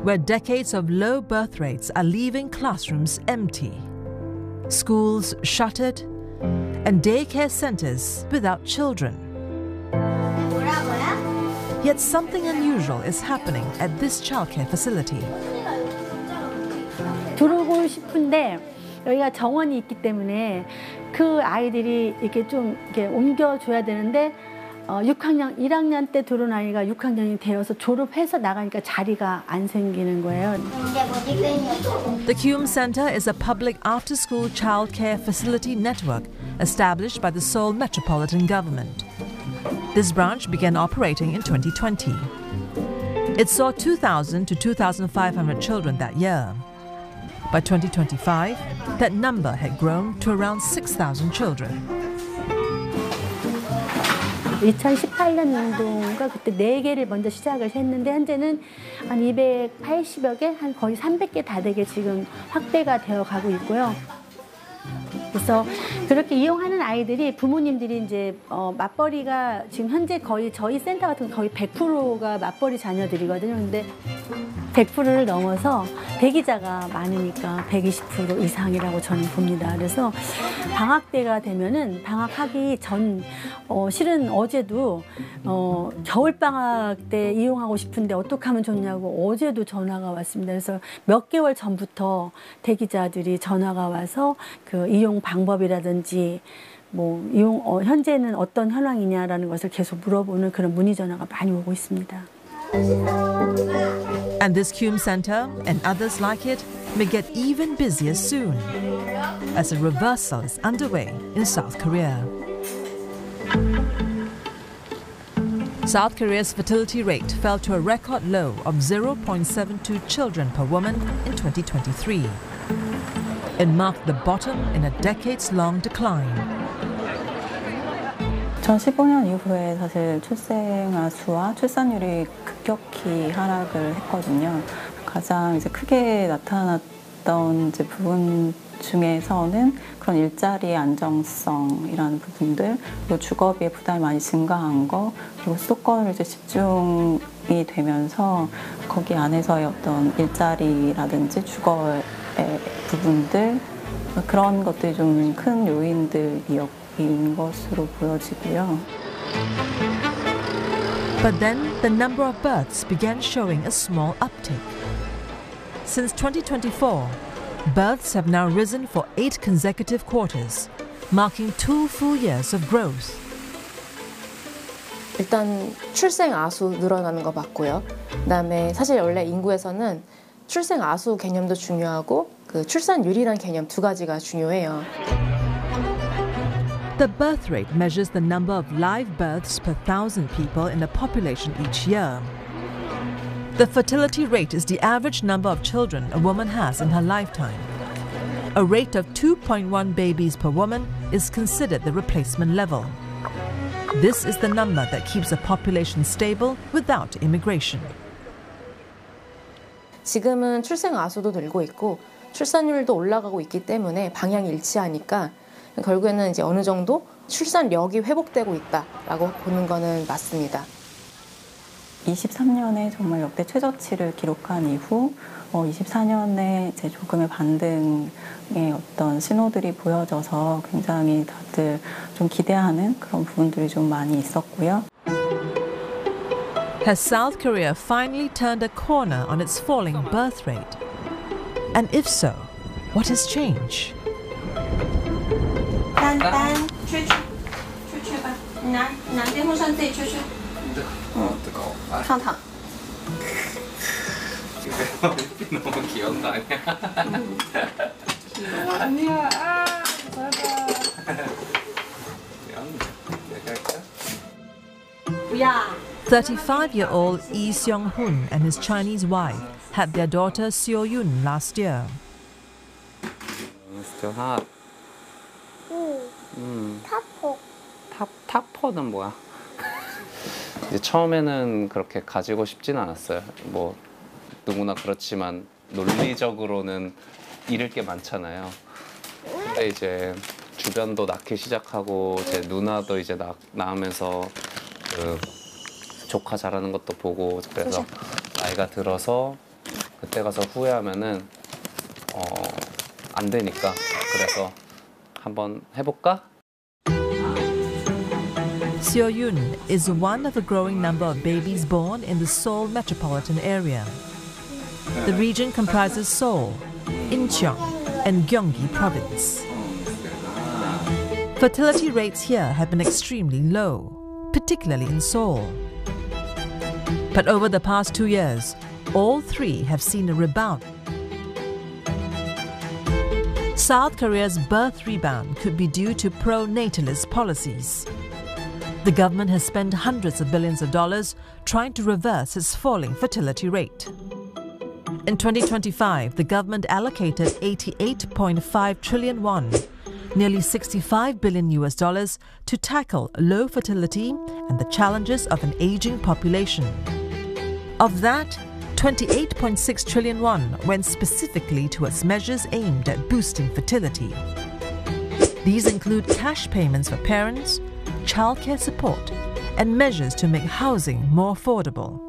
where decades of low birth rates are leaving classrooms empty, schools shuttered, and daycare centers without children. Yet something unusual is happening at this childcare facility. 들어오고 싶은데 여기가 정원이 있기 때문에 그 아이들이 이렇게 좀 이렇게 옮겨줘야 되는데 6학년, 1학년 때 들어온 아이가 6학년이 되어서 졸업해서 나가니까 자리가 안 생기는 거예요. The Kium Center is a public after-school childcare facility network established by the Seoul Metropolitan Government. This branch began operating in 2020. It saw 2,000 to 2,500 children that year. By 2025, that number had grown to around 6,000 children. 2018년도인가 그때 4개를 먼저 시작을 했는데 현재는 한 280여 개, 한 거의 300개 다 되게 지금 확대가 되어 가고 있고요. 그래서 그렇게 이용하는 아이들이 부모님들이 이제 맞벌이가 지금 현재 거의 저희 센터 같은 거의 100%가 맞벌이 자녀들이거든요. 근데 100%를 넘어서 대기자가 많으니까 120% 이상이라고 저는 봅니다. 그래서 방학 때가 되면은 방학하기 전 실은 어제도 겨울방학 때 이용하고 싶은데 어떻게 하면 좋냐고 어제도 전화가 왔습니다. 그래서 몇 개월 전부터 대기자들이 전화가 와서 그 이용 방법이라든지 뭐 이용 현재는 어떤 현황이냐라는 것을 계속 물어보는 그런 문의 전화가 많이 오고 있습니다. And this Kium Center and others like it may get even busier soon, as a reversal is underway in South Korea. South Korea's fertility rate fell to a record low of 0.72 children per woman in 2023. It marked the bottom in a decades-long decline. 2015년 이후에 사실 출생아 수와 출산율이 급격히 하락을 했거든요. 가장 이제 크게 나타났던 이제 부분 중에서는 그런 일자리의 안정성이라는 부분들, 그리고 주거비의 부담이 많이 증가한 거, 그리고 수도권으로 이제 집중이 되면서 거기 안에서의 어떤 일자리라든지 주거의 부분들, 그런 것들이 좀 큰 요인들인 것으로 보여지고요. But then the number of births began showing a small uptick. Since 2024, births have now risen for 8 consecutive quarters, marking 2 full years of growth. 일단 출생 아수 늘어나는 거 맞고요. 그다음에 사실 원래 인구에서는 출생 아수 개념도 중요하고 그 출산율이라는 개념 2가지가 중요해요. The birth rate measures the number of live births per 1,000 people in a population each year. The fertility rate is the average number of children a woman has in her lifetime. A rate of 2.1 babies per woman is considered the replacement level. This is the number that keeps a population stable without immigration. 지금은 출생 아수도 늘고 있고 출산율도 올라가고 있기 때문에 방향이 일치하니까 결국에는 이제 어느 정도 출산력이 회복되고 있다라고 보는 거는 맞습니다. 23년에 정말 역대 최저치를 기록한 이후 24년에 이제 조금의 반등의 어떤 신호들이 보여져서 굉장히 다들 좀 기대하는 그런 부분들이 좀 많이 있었고요. Has South Korea finally turned a corner on its falling birth rate? And if so, what has changed? 丹丹，出去吧，拿电风扇自己出去。烫烫。 너무 귀여운 거 아니야? 아니야. 아, 봐봐. 35-year-old Lee Seong-hoon and his Chinese wife had their daughter Seo-yoon last year. Still hot. 타포. 타포는 뭐야? 이제 처음에는 그렇게 가지고 싶진 않았어요. 뭐 누구나 그렇지만 논리적으로는 잃을 게 많잖아요. 근데 이제 주변도 낳기 시작하고 제 누나도 이제 낳으면서 그 조카 자라는 것도 보고 그래서 나이가 들어서 그때 가서 후회하면은 안 되니까. 그래서 한번 해볼까? Seo-yoon is one of a growing number of babies born in the Seoul metropolitan area. The region comprises Seoul, Incheon, and Gyeonggi province. Fertility rates here have been extremely low, particularly in Seoul. But over the past 2 years, all three have seen a rebound. South Korea's birth rebound could be due to pro-natalist policies. The government has spent hundreds of billions of dollars trying to reverse its falling fertility rate. In 2025, the government allocated 88.5 trillion won, nearly $65 billion to tackle low fertility and the challenges of an aging population. Of that, 28.6 trillion won went specifically towards measures aimed at boosting fertility. These include cash payments for parents, childcare support, and measures to make housing more affordable.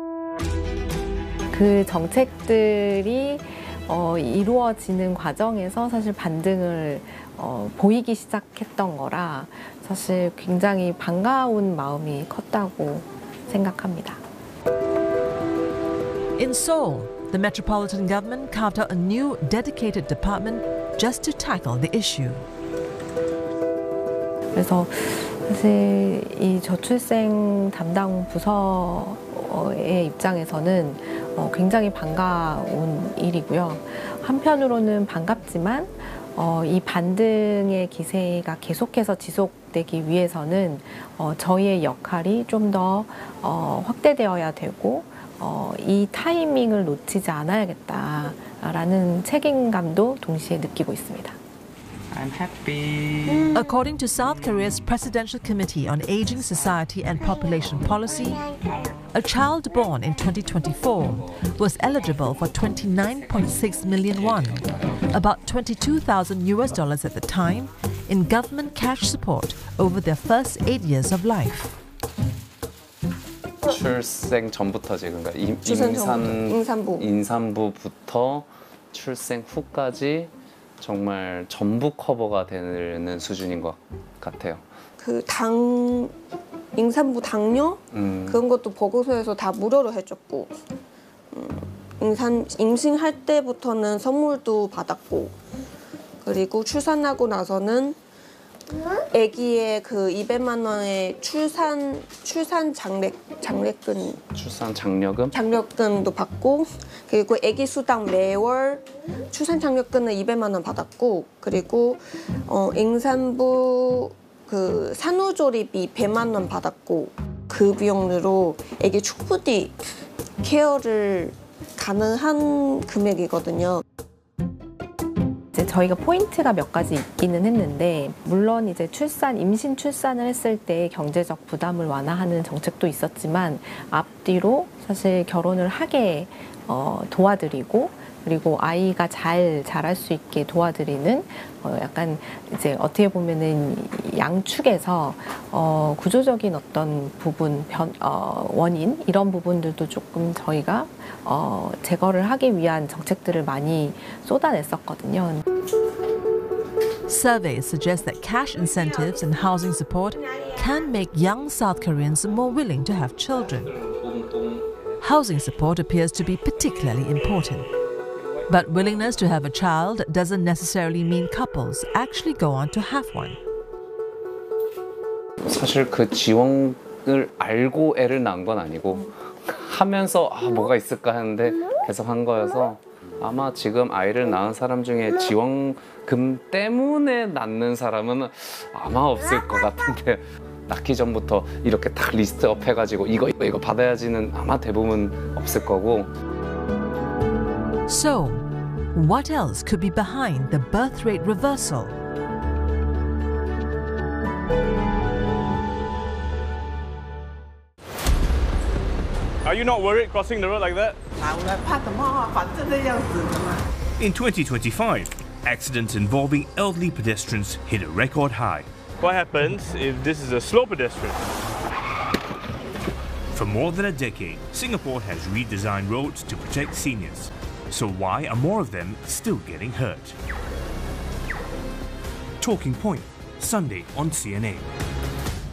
그 정책들이 이루어지는 과정에서 사실 반등을 보이기 시작했던 거라 사실 굉장히 반가운 마음이 컸다고 생각합니다. In Seoul, the metropolitan government carved out a new dedicated department just to tackle the issue. 그래서 사실 이 저출생 담당 부서의 입장에서는 굉장히 반가운 일이고요. 한편으로는 반갑지만 이 반등의 기세가 계속해서 지속되기 위해서는 저희의 역할이 좀 더 확대되어야 되고 이 타이밍을 놓치지 않아야겠다라는 책임감도 동시에 느끼고 있습니다. I'm happy. According to South Korea's Presidential Committee on Aging Society and Population Policy, a child born in 2024 was eligible for 29.6 million won, about $22,000 at the time, in government cash support over their first 8 years of life. 출생 전부터지. 그러니까 임산부부터 출생 후까지 정말 전부 커버가 되는 수준인 것 같아요. 그 임산부 당뇨 그런 것도 보고서에서 다 무료로 해줬고 임신할 때부터는 선물도 받았고 그리고 출산하고 나서는 아기의 그 200만 원의 출산 장려금 장려금도 받고 그리고 아기 수당 매월 출산 장려금은 200만 원 받았고 그리고 임산부 그 산후조리비 100만 원 받았고 그 비용으로 아기 충분히 케어를 가능한 금액이거든요. 이제 저희가 포인트가 몇 가지 있기는 했는데 물론 이제 임신 출산을 했을 때 경제적 부담을 완화하는 정책도 있었지만 앞뒤로 사실 결혼을 하게 도와드리고 그리고 아이가 잘 자랄 수 있게 도와드리는 약간 이제 어떻게 보면은 양축에서 구조적인 어떤 부분 원인 이런 부분들도 조금 저희가 제거를 하기 위한 정책들을 많이 쏟아냈었거든요. Surveys suggest that cash incentives and housing support can make young South Koreans more willing to have children. Housing support appears to be particularly important. But willingness to have a child doesn't necessarily mean couples actually go on to have one. 사실 그 지원을 알고 애를 낳은 건 아니고 하면서 뭐가 있을까 했는데 계속 한 거여서 아마 지금 아이를 낳은 사람 중에 지원금 때문에 낳는 사람은 아마 없을 것 같은데 낳기 전부터 이렇게 딱 리스트업 해가지고 이거 받아야지는 아마 대부분 없을 거고. So, what else could be behind the birth rate reversal? Are you not worried crossing the road like that? In 2025, accidents involving elderly pedestrians hit a record high. What happens if this is a slow pedestrian? For more than a decade, Singapore has redesigned roads to protect seniors. So why are more of them still getting hurt? Talking Point, Sunday on CNA.